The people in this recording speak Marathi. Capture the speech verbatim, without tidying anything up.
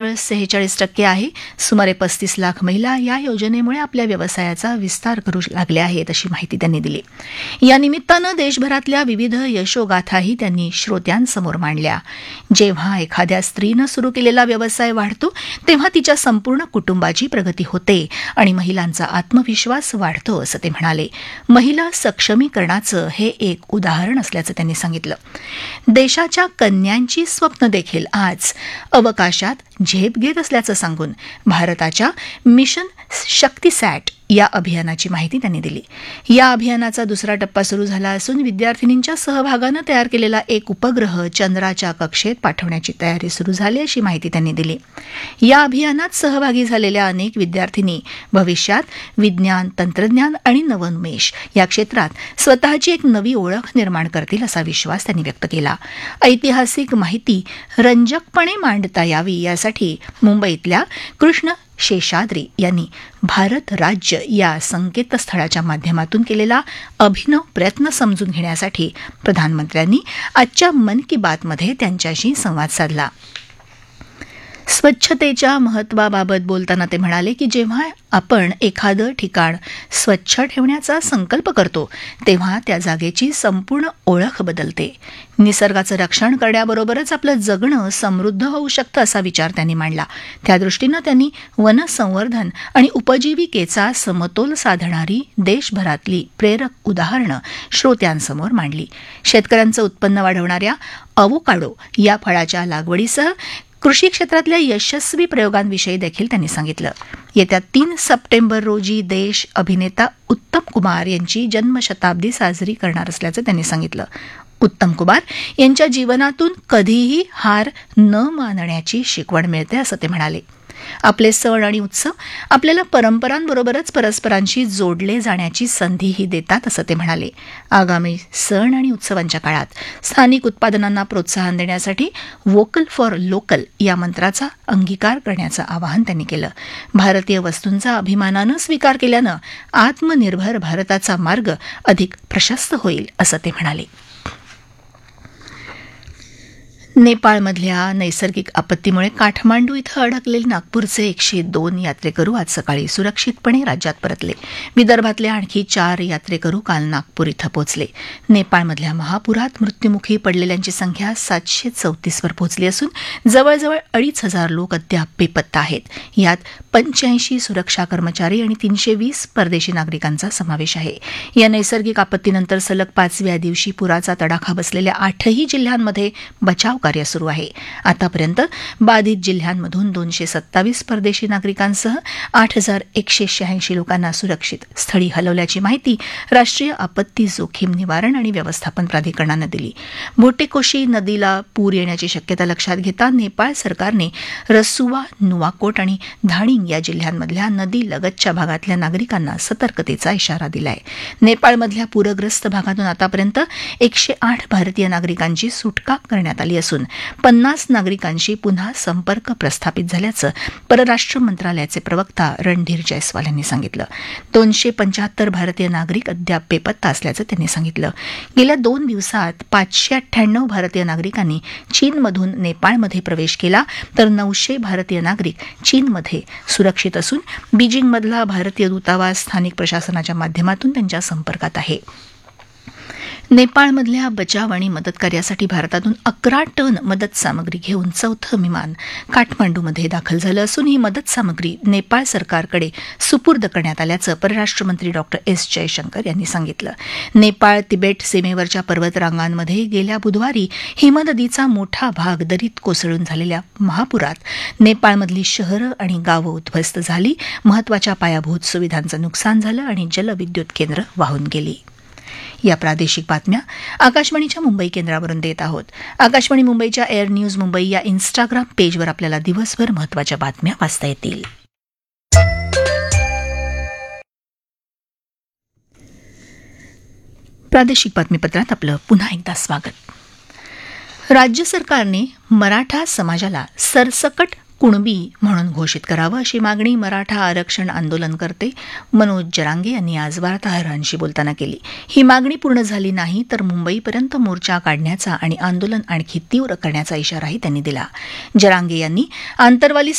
जवळजवळ सेहेचाळीस टक्के आहे. सुमारे पस्तीस लाख महिला या योजनेमुळे आपल्या व्यवसायाचा विस्तार करू लागल्या आहेत, अशी माहिती त्यांनी दिली. या निमित्तानं देशभरातल्या विविध यशोगाथाही त्यांनी श्रोत्यांसमोर मांडल्या. जेव्हा एखाद्या स्त्रीनं सुरू केलेला व्यवसाय वाढतो तेव्हा तिच्या संपूर्ण कुटुंबाची प्रगती होते आणि महिलांचा आत्मविश्वास वाढतो, असं ते म्हणाले. महिला सक्षमीकरणाचं हे एक उदाहरण असल्याचं त्यांनी सांगितलं. देशाच्या कन्यांची स्वप्न देखील आज अवकाशात झेप घेत असल्याचं सांगून भारताच्या मिशन शक्तिसॅट या अभियानाची माहिती त्यांनी दिली. या अभियानाचा दुसरा टप्पा सुरू झाला असून विद्यार्थिनींच्या सहभागानं तयार केलेला एक उपग्रह चंद्राच्या कक्षेत पाठवण्याची तयारी सुरू झाली, अशी माहिती त्यांनी दिली. या अभियानात सहभागी झालेल्या अनेक विद्यार्थिनी भविष्यात विज्ञान, तंत्रज्ञान आणि नवोन्मेष या क्षेत्रात स्वतःची एक नवी ओळख निर्माण करतील, असा विश्वास त्यांनी व्यक्त केला. ऐतिहासिक माहिती रंजकपणे मांडता यावी यासाठी मुंबईतल्या कृष्ण शेषाद्री यांनी भारत राज्य या संकेतस्थळाच्या माध्यमातून केलेला अभिनव प्रयत्न समजून घेण्यासाठी प्रधानमंत्र्यांनी आजच्या मन की बातमध्ये त्यांच्याशी संवाद साधला. स्वच्छतेच्या महत्वाबाबत बोलताना ते म्हणाले की जेव्हा आपण एखादं ठिकाण स्वच्छ ठेवण्याचा संकल्प करतो तेव्हा त्या जागेची संपूर्ण ओळख बदलते. निसर्गाचं रक्षण करण्याबरोबरच आपलं जगणं समृद्ध होऊ शकतं, असा विचार त्यांनी मांडला. त्यादृष्टीनं त्यांनी वनसंवर्धन आणि उपजीविकेचा समतोल साधणारी देशभरातली प्रेरक उदाहरणं श्रोत्यांसमोर मांडली. शेतकऱ्यांचं उत्पन्न वाढवणाऱ्या अवोकाडो या फळाच्या लागवडीसह कृषी क्षेत्रातल्या यशस्वी प्रयोगांविषयी देखील त्यांनी सांगितलं. येत्या तीन सप्टेंबर रोजी देश अभिनेता उत्तम कुमार यांची जन्मशताब्दी साजरी करणार असल्याचं त्यांनी सांगितलं. उत्तम कुमार यांच्या जीवनातून कधीही हार न मानण्याची शिकवण मिळते, असं ते म्हणाले. आपले सण आणि उत्सव आपल्याला परंपरांबरोबरच परस्परांशी जोडले जाण्याची संधीही देतात, असं ते म्हणाले. आगामी सण आणि उत्सवांच्या काळात स्थानिक उत्पादनांना प्रोत्साहन देण्यासाठी वोकल फॉर लोकल या मंत्राचा अंगीकार करण्याचं आवाहन त्यांनी केलं. भारतीय वस्तूंचा अभिमानानं स्वीकार केल्यानं आत्मनिर्भर भारताचा मार्ग अधिक प्रशस्त होईल, असं ते म्हणाले. नेपाळमधल्या नैसर्गिक आपत्तीमुळे काठमांडू इथं अडकलेले नागपूरचे एकशे दोन यात्रेकरू आज सकाळी सुरक्षितपणे राज्यात परतले. विदर्भातले आणखी चार यात्रेकरू काल नागपूर इथं पोहोचले. नेपाळमधल्या महापुरात मृत्युमुखी पडलेल्यांची संख्या सातशे चौतीसवर पोहोचली असून जवळजवळ अडीच हजार लोक अद्याप बेपत्ता आहेत. यात पंच्याऐंशी सुरक्षा कर्मचारी आणि तीनशे वीस परदेशी नागरिकांचा समावेश आहे. या नैसर्गिक आपत्तीनंतर सलग पाचव्या दिवशी पुराचा तडाखा बसलेल्या आठही जिल्ह्यांमध्ये बचाव कार्य सुरू आहे. आतापर्यंत बाधित जिल्ह्यांमधून दोनशे सत्तावीस परदेशी नागरिकांसह आठ हजार एकशे शहाऐंशी लोकांना सुरक्षित स्थळी हलवल्याची माहिती राष्ट्रीय आपत्ती जोखीम निवारण आणि व्यवस्थापन प्राधिकरणानं दिली. भोटेकोशी नदीला पूर येण्याची शक्यता लक्षात घेता नेपाळ सरकारने रसुवा, नुवाकोट आणि धाणिंग या जिल्ह्यांमधल्या नदी लगतच्या भागातल्या नागरिकांना सतर्कतेचा इशारा दिला आहे. नेपाळमधल्या पूरग्रस्त भागातून आतापर्यंत एकशे आठ भारतीय नागरिकांची सुटका करण्यात आली असून पन्नास नागरिकांशी पुन्हा संपर्क प्रस्थापित झाल्याचं परराष्ट्र मंत्रालयाचे प्रवक्ता रणधीर जयस्वाल यांनी सांगितलं. दोनशे पंच्याहत्तर भारतीय नागरिक अद्याप बेपत्ता असल्याचं त्यांनी सांगितलं. गेल्या दोन दिवसात पाचशे अठ्ठ्याण्णव भारतीय नागरिकांनी चीनमधून नेपाळमध्ये प्रवेश केला तर नऊशे भारतीय नागरिक चीनमध्ये सुरक्षित असून बीजिंगमधला भारतीय दूतावास स्थानिक प्रशासनाच्या माध्यमातून त्यांच्या संपर्कात आहे. नेपाळमधल्या बचाव आणि मदत कार्यासाठी भारतातून अकरा टन मदत सामग्री घेऊन चौथं विमान काठमांडूमध्ये दाखल झालं असून ही मदत सामग्री नेपाळ सरकारकडे सुपूर्द करण्यात आल्याचं परराष्ट्र मंत्री डॉक्टर एस जयशंकर यांनी सांगितलं. नेपाळ तिबेट सीमेवरच्या पर्वतरांगांमध्ये गेल्या बुधवारी हिमनदीचा मोठा भाग दरीत कोसळून झालेल्या महापुरात नेपाळमधली शहरं आणि गावं उद्ध्वस्त झाली, महत्वाच्या पायाभूत सुविधांचं नुकसान झालं आणि जलविद्युत केंद्र वाहून गेली. या प्रादेशिक बातम्या आकाशवाणीच्या मुंबई केंद्रावरून देत आहोत. आकाशवाणी मुंबईच्या एअर न्यूज मुंबई या इन्स्टाग्राम पेजवर आपल्याला दिवसभर महत्वाच्या बातम्या वाचता येतील. प्रादेशिक बातमीपत्रात आपलं पुन्हा एकदा स्वागत. राज्य सरकारने मराठा समाजाला सरसकट कुणबी म्हणून घोषित करावं अशी मागणी मराठा आरक्षण आंदोलनकर्ते मनोज जरांगे यांनी आज वार्ताहरांशी बोलताना केली. ही मागणी पूर्ण झाली नाही तर मुंबईपर्यंत मोर्चा काढण्याचा आणि आंदोलन आणखी तीव्र करण्याचा इशाराही त्यांनी दिला. जरांगे यांनी आंतरवाली